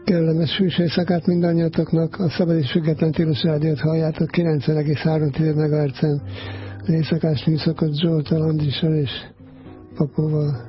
Kellemes hűs éjszakát mindannyiatoknak, a Szabad és Független Tilos Rádiót halljátok 90,3 MHz-en, az éjszakás műszakot Zsoltal, Andrissal és Papóval.